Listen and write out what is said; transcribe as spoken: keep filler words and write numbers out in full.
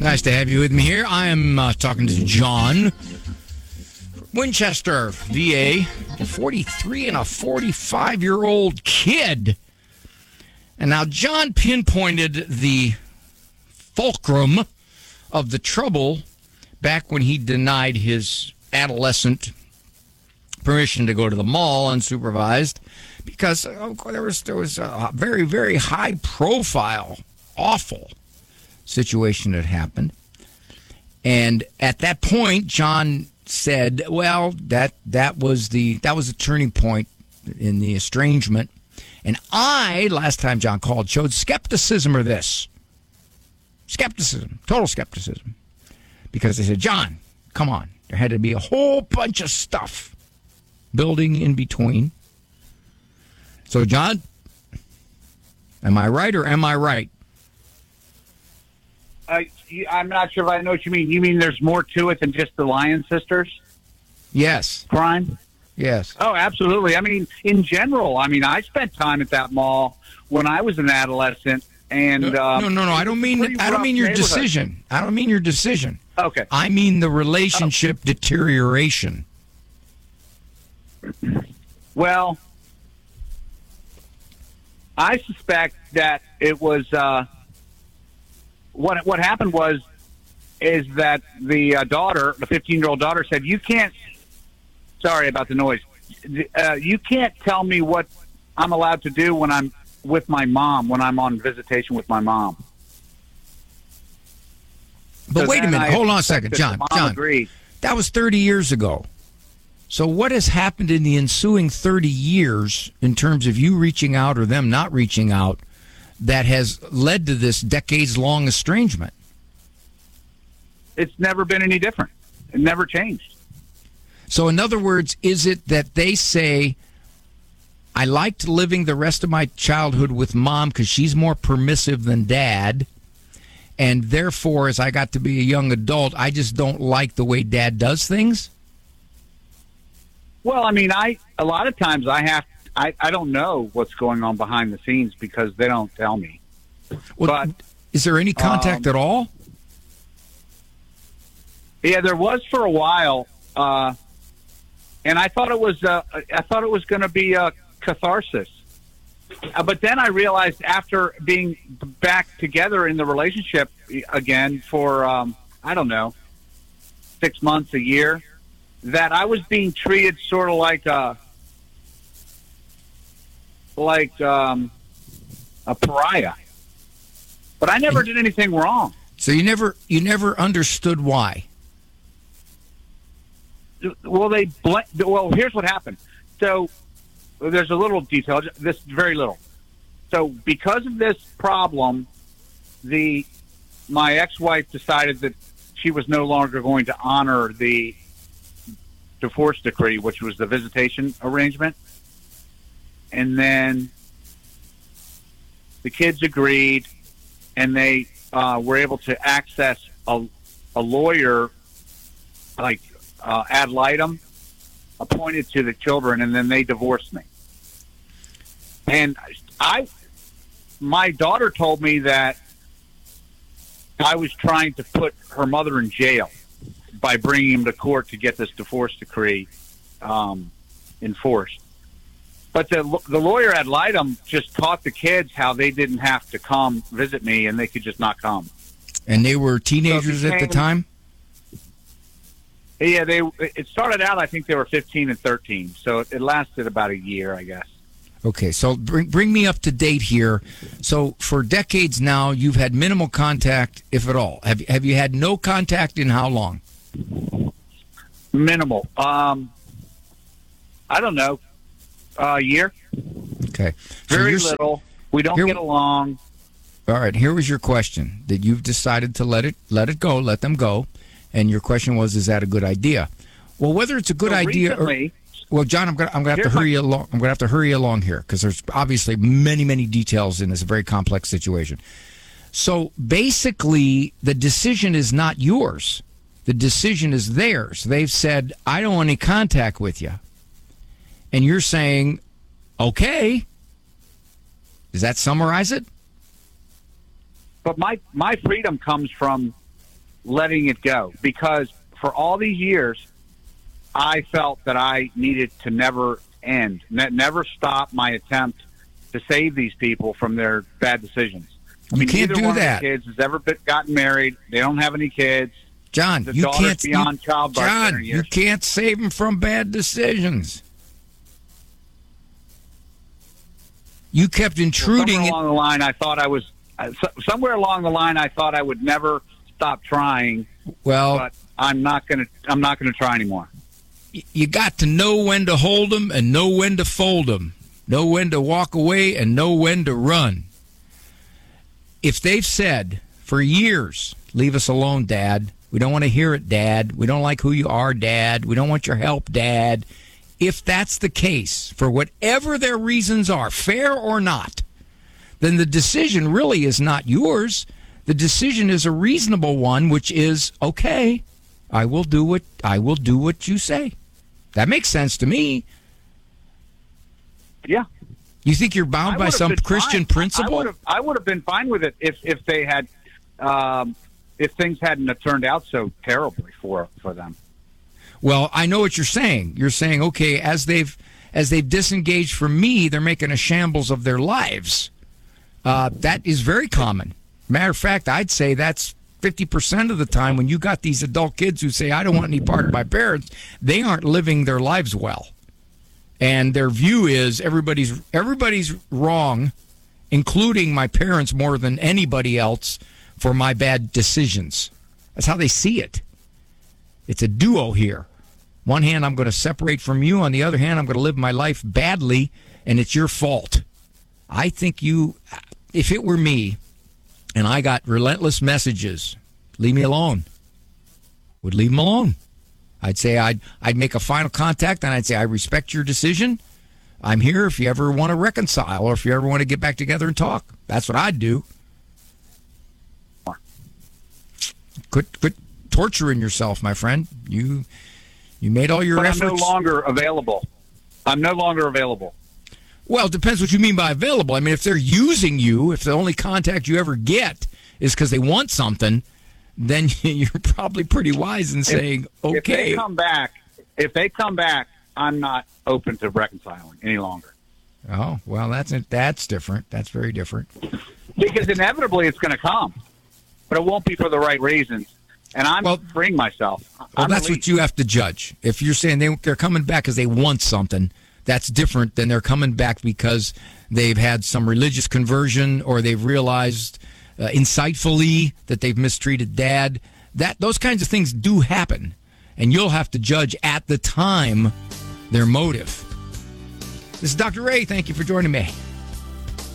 Nice to have you with me here. I am uh, talking to John Winchester, V A, forty-three and a forty-five-year-old kid. And now John pinpointed the fulcrum of the trouble back when he denied his adolescent permission to go to the mall unsupervised because uh, there was there was a very, very high-profile, awful situation that happened. And at that point, John said, well, that that was the that was the turning point in the estrangement. And I, last time John called, showed skepticism of this. Skepticism, total skepticism. Because I said, John, come on. There had to be a whole bunch of stuff building in between. So, John, am I right or am I right? Uh, I'm not sure if I know what you mean. You mean there's more to it than just the Lyon sisters? Yes. Crime? Yes. Oh, absolutely. I mean, in general, I mean, I spent time at that mall when I was an adolescent. And no, um, no, no, no. I don't mean. I don't mean your decision. I don't mean your decision. Okay. I mean the relationship oh. deterioration. Well, I suspect that it was uh, what what happened was is that the uh, daughter, the fifteen-year-old daughter, said, "You can't." Sorry about the noise. Uh, you can't tell me what I'm allowed to do when I'm with my mom, when I'm on visitation with my mom. But so wait a minute. I Hold on a second, John. John, agreed. That was thirty years ago. So what has happened in the ensuing thirty years in terms of you reaching out or them not reaching out that has led to this decades-long estrangement? It's never been any different. It never changed. So in other words, is it that they say, I liked living the rest of my childhood with mom because she's more permissive than dad, and therefore, as I got to be a young adult, I just don't like the way dad does things? Well, I mean, I a lot of times I have I, I don't know what's going on behind the scenes because they don't tell me. Well, but is there any contact um, at all? Yeah, there was for a while, uh, and I thought it was uh, I thought it was going to be a catharsis. Uh, but then I realized after being back together in the relationship again for um, I don't know six months, a year, that I was being treated sort of like a like um, a pariah. But I never did anything wrong. So you never you never understood why. Well, they bl- well. Here's what happened. So there's a little detail. This very little. So because of this problem, the my ex-wife decided that she was no longer going to honor the divorce decree, which was the visitation arrangement, and then the kids agreed, and they uh, were able to access a, a lawyer like. Uh, ad litem appointed to the children, and then they divorced me. And I, my daughter told me that I was trying to put her mother in jail by bringing him to court to get this divorce decree um, enforced. But the the lawyer ad litem just taught the kids how they didn't have to come visit me, and they could just not come. And they were teenagers so became, at the time? Yeah, they. It started out, I think they were fifteen and thirteen, so it lasted about a year, I guess. Okay, so bring bring me up to date here. So for decades now, you've had minimal contact, if at all. Have have you had no contact in how long? Minimal. Um, I don't know, uh, a year. Okay, very so little. We don't here, get along. All right. Here was your question: that you've decided to let it let it go, let them go. And your question was, is that a good idea? Well, whether it's a good so idea recently, or... Well, John, I'm going I'm to have to hurry my, along. I'm going to have to hurry along here because there's obviously many, many details in this very complex situation. So basically, the decision is not yours. The decision is theirs. They've said, I don't want any contact with you. And you're saying, okay. Does that summarize it? But my, my freedom comes from letting it go, because for all these years, I felt that I needed to never end, ne- never stop my attempt to save these people from their bad decisions. I You mean, can't neither do one that. of the kids has ever been, gotten married. They don't have any kids. John, The you daughter's can't. beyond you, childbirth John, in you years. can't save them from bad decisions. You kept intruding. Somewhere in- along the line, I thought I was. Uh, so, somewhere along the line, I thought I would never stop trying. well, But I'm not going to. I'm not going to try anymore. you got to know when to hold them and know when to fold them. Know when to walk away and know when to run. If they've said for years, leave us alone, Dad. We don't want to hear it, Dad. We don't like who you are, Dad. We don't want your help, Dad. If that's the case, for whatever their reasons are, fair or not, then the decision really is not yours. The decision is a reasonable one, which is, okay, I will do what I will do what you say. That makes sense to me. Yeah. You think you're bound I by would've some been Christian fine. principle? I would have. I would have been fine with it if if they had, um, if things hadn't have turned out so terribly for for them. Well, I know what you're saying. You're saying, okay, as they've as they've disengaged from me, they're making a shambles of their lives. Uh, that is very common. Matter of fact, I'd say that's fifty percent of the time when you got these adult kids who say, I don't want any part of my parents, they aren't living their lives well. And their view is everybody's everybody's wrong, including my parents more than anybody else, for my bad decisions. That's how they see it. It's a duo here. One hand, I'm going to separate from you. On the other hand, I'm going to live my life badly, and it's your fault. I think you, if it were me, and I got relentless messages, leave me alone, would leave them alone. I'd say I'd I'd make a final contact, and I'd say, I respect your decision. I'm here if you ever want to reconcile or if you ever want to get back together and talk. That's what I'd do. Quit, quit torturing yourself, my friend. You you made all your But efforts. I'm no longer available. I'm no longer available. Well, it depends what you mean by available. I mean, if they're using you, if the only contact you ever get is because they want something, then you're probably pretty wise in saying, If they okay. come back, if they come back, I'm not open to reconciling any longer. Oh, well, that's that's different. That's very different. Because inevitably it's going to come, but it won't be for the right reasons. And I'm Well- freeing myself. Well, I'm that's what released. you have to judge. If you're saying they, they're coming back because they want something, that's different than they're coming back because they've had some religious conversion or they've realized uh, insightfully that they've mistreated Dad. That those kinds of things do happen, and you'll have to judge at the time their motive. This is Doctor Ray. Thank you for joining me.